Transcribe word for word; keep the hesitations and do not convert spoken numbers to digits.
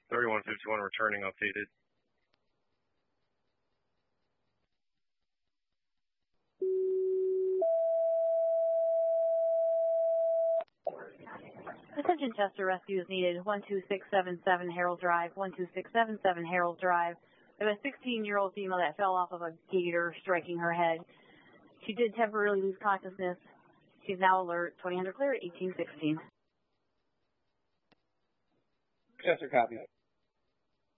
thirty-one fifty-one returning updated. Attention Chester rescue is needed. one two six seven seven Harold Drive. one two six seven seven Harold Drive. We have a sixteen-year-old female that fell off of a gator, striking her head. She did temporarily lose consciousness. She's now alert. twenty hundred clear, eighteen sixteen. Chester, copy.